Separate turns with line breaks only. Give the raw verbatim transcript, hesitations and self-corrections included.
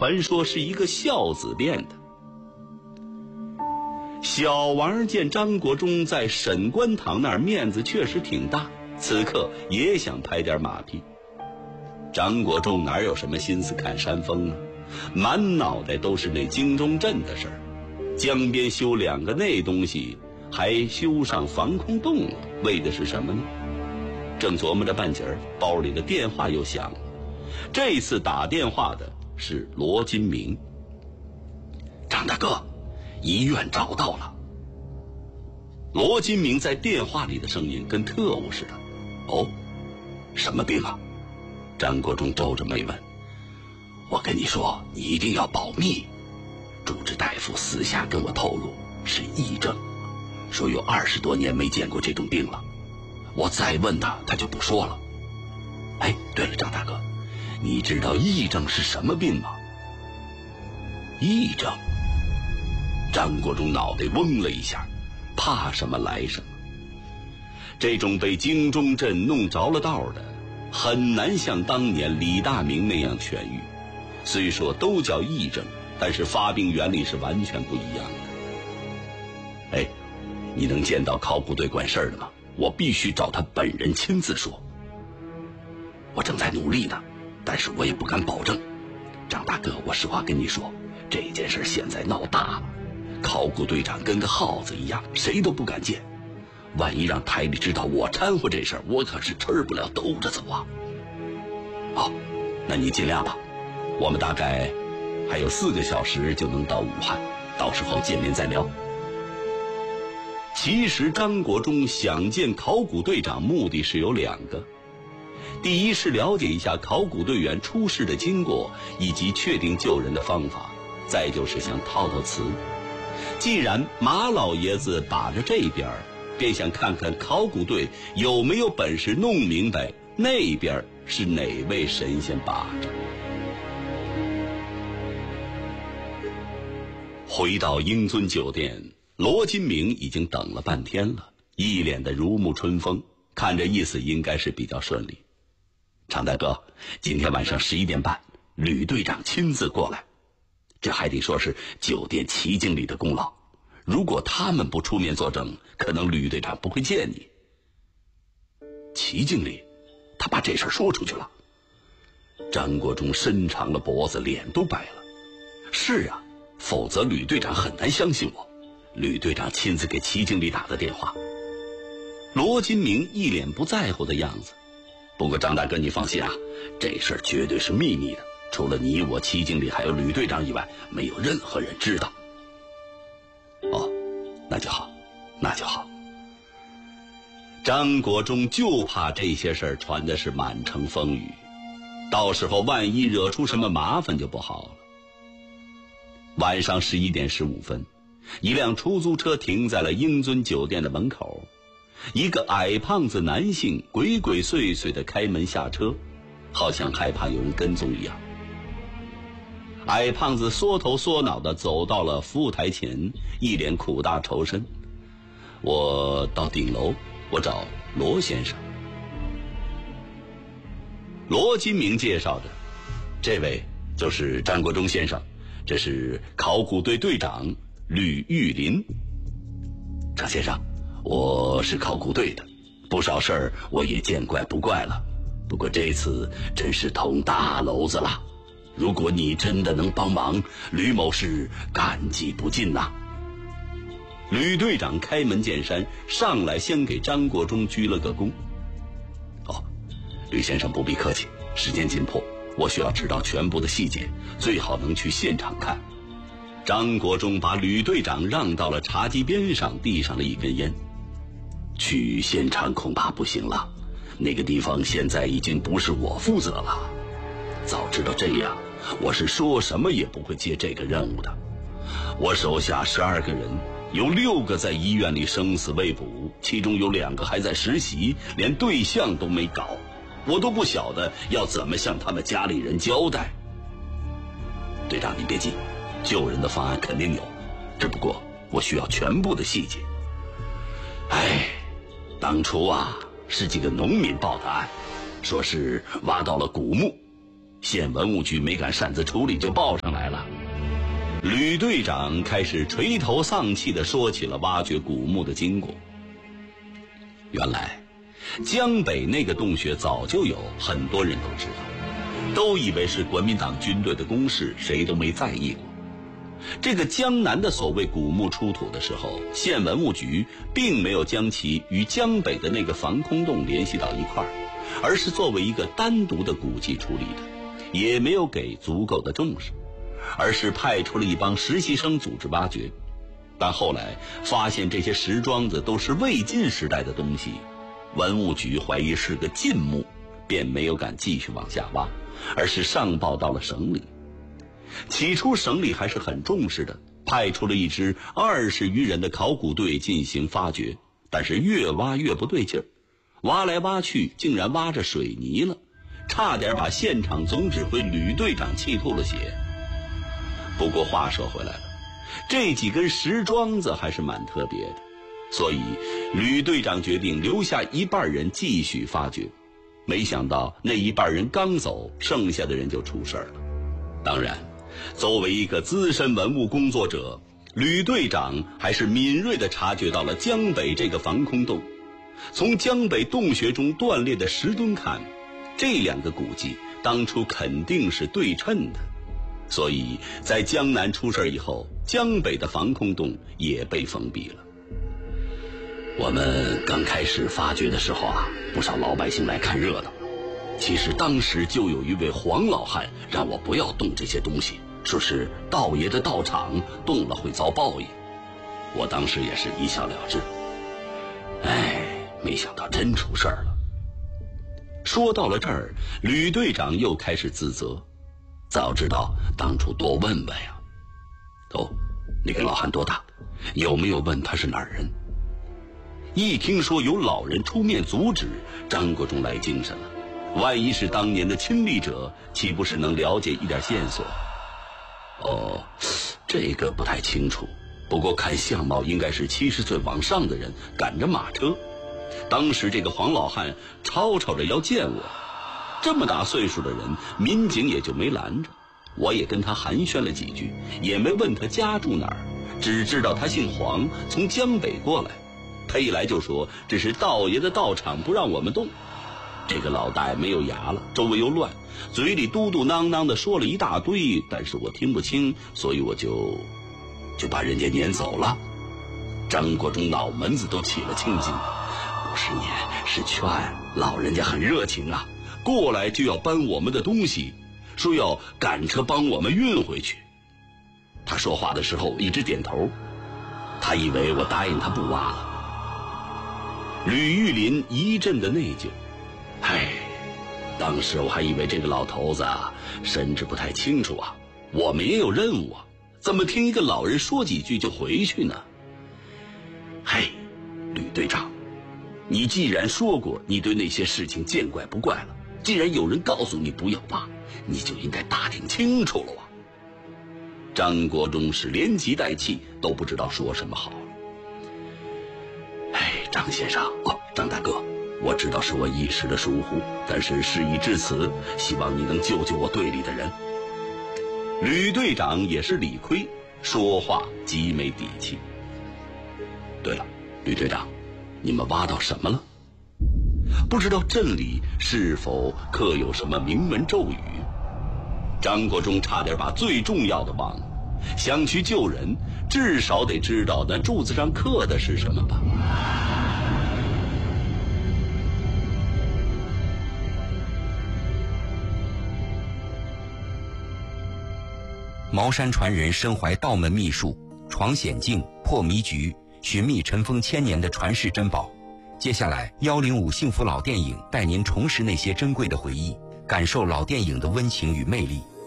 传说是一个孝子变的。小王见张国忠在沈官堂那儿面子确实挺大，此刻也想拍点马屁。张国忠哪有什么心思看山峰啊，满脑袋都是那京中镇的事儿。江边修两个那东西，还修上防空洞了，为的是什么呢？正琢磨着半截儿，包里的电话又响了。这次打电话的是罗金明。张大哥，医院找到了。罗金明在电话里的声音跟特务似的。哦，什么病啊？张国忠皱着眉问。我跟你说，你一定要保密。主治大夫私下跟我透露，是癔症，说有二十多年没见过这种病了。我再问他，他就不说了。哎，对了，张大哥，你知道癔症是什么病吗？癔症。张国忠脑袋嗡了一下，怕什么来什么。这种被京中镇弄着了道的，很难像当年李大明那样痊愈。虽说都叫癔症，但是发病原理是完全不一样的。哎，你能见到考古队管事儿的吗？我必须找他本人亲自说。我正在努力呢，但是我也不敢保证。张大哥，我实话跟你说，这件事现在闹大了，考古队长跟个耗子一样，谁都不敢见。万一让台里知道我掺和这事儿，我可是吃不了兜着走啊。好，那你尽量吧。我们大概还有四个小时就能到武汉，到时候见面再聊。其实张国忠想见考古队长目的是有两个，第一是了解一下考古队员出事的经过以及确定救人的方法，再就是想套套词。既然马老爷子把着这边，便想看看考古队有没有本事弄明白那边是哪位神仙把着。回到英尊酒店，罗金明已经等了半天了，一脸的如沐春风，看着意思应该是比较顺利。常大哥，今天晚上十一点半，吕队长亲自过来，这还得说是酒店齐经理的功劳。如果他们不出面作证，可能吕队长不会见你。齐经理，他把这事说出去了。张国忠伸长了脖子，脸都白了。是啊，否则吕队长很难相信我。吕队长亲自给齐经理打的电话。罗金明一脸不在乎的样子。不过张大哥你放心啊，这事儿绝对是秘密的，除了你我齐经理还有吕队长以外，没有任何人知道。哦，那就好，那就好。张国忠就怕这些事儿传的是满城风雨，到时候万一惹出什么麻烦就不好了。晚上十一点十五分，一辆出租车停在了英尊酒店的门口，一个矮胖子男性鬼鬼祟祟地开门下车，好像害怕有人跟踪一样。矮胖子缩头缩脑地走到了服务台前，一脸苦大仇深。我到顶楼，我找罗先生。罗金明介绍着，这位就是张国忠先生，这是考古队队长吕玉林。张先生，我是考古队的，不少事儿我也见怪不怪了，不过这次真是捅大娄子了。如果你真的能帮忙，吕某是感激不尽呐。吕队长开门见山，上来先给张国忠鞠了个躬。哦，吕先生不必客气，时间紧迫，我需要知道全部的细节，最好能去现场看。张国忠把吕队长让到了茶几边上，递上了一根烟。去现场恐怕不行了，那个地方现在已经不是我负责了。早知道这样，我是说什么也不会接这个任务的。我手下十二个人，有六个在医院里生死未卜，其中有两个还在实习，连对象都没搞，我都不晓得要怎么向他们家里人交代。队长你别急，救人的方案肯定有，只不过我需要全部的细节。哎，当初啊，是几个农民报的案，说是挖到了古墓， 县文物局没敢擅自处理就报上来了。吕队长开始垂头丧气地说起了挖掘古墓的经过。原来江北那个洞穴早就有，很多人都知道，都以为是国民党军队的工事，谁都没在意过。这个江南的所谓古墓出土的时候，县文物局并没有将其与江北的那个防空洞联系到一块儿，而是作为一个单独的古迹处理的，也没有给足够的重视，而是派出了一帮实习生组织挖掘。但后来发现这些石桩子都是魏晋时代的东西，文物局怀疑是个晋墓，便没有敢继续往下挖，而是上报到了省里。起初省里还是很重视的，派出了一支二十余人的考古队进行发掘，但是越挖越不对劲儿，挖来挖去竟然挖着水泥了，差点把现场总指挥吕队长气吐了血。不过话说回来了，这几根石桩子还是蛮特别的，所以吕队长决定留下一半人继续发掘。没想到那一半人刚走，剩下的人就出事了。当然作为一个资深文物工作者，吕队长还是敏锐地察觉到了江北这个防空洞。从江北洞穴中断裂的石墩看，这两个古迹当初肯定是对称的，所以在江南出事以后，江北的防空洞也被封闭了。我们刚开始发掘的时候啊，不少老百姓来看热闹。其实当时就有一位黄老汉让我不要动这些东西，说是道爷的道场，动了会遭报应。我当时也是一笑了之。哎，没想到真出事儿了。说到了这儿，吕队长又开始自责，早知道当初多问问呀。哦，那个老汉多大？有没有问他是哪儿人？一听说有老人出面阻止，张国忠来精神了。万一是当年的亲历者，岂不是能了解一点线索？哦，这个不太清楚，不过看相貌应该是七十岁往上的人，赶着马车。当时这个黄老汉吵吵着要见我，这么大岁数的人，民警也就没拦着。我也跟他寒暄了几句，也没问他家住哪儿，只知道他姓黄，从江北过来。他一来就说这是道爷的道场，不让我们动。这个老大爷没有牙了，周围又乱，嘴里嘟嘟囔囔的说了一大堆，但是我听不清，所以我就就把人家撵走了。张国忠脑门子都起了青筋，不是撵是劝，老人家很热情啊，过来就要搬我们的东西，说要赶车帮我们运回去。他说话的时候一直点头，他以为我答应他不挖了。吕玉林一阵的内疚，唉，当时我还以为这个老头子啊神志不太清楚啊，我们也有任务啊，怎么听一个老人说几句就回去呢？嘿，吕队长，你既然说过你对那些事情见怪不怪了，既然有人告诉你不要挖，你就应该打听清楚了啊。张国忠是连急带气，都不知道说什么好了。哎，张先生，哦，张大哥，我知道是我一时的疏忽，但是事已至此，希望你能救救我队里的人。吕队长也是理亏，说话极没底气。对了，吕队长，你们挖到什么了？不知道镇里是否刻有什么铭文咒语？张国忠差点把最重要的忘了，想去救人，至少得知道那柱子上刻的是什么吧。
茅山传人身怀道门秘术，闯险境、破迷局，寻觅尘封千年的传世珍宝。接下来幺零五幸福老电影带您重拾那些珍贵的回忆，感受老电影的温情与魅力。